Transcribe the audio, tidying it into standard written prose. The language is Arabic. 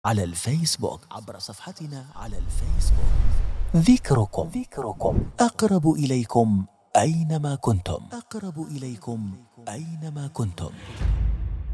على الفيسبوك عبر صفحتنا على الفيسبوك. ذكركم أقرب إليكم أينما كنتم.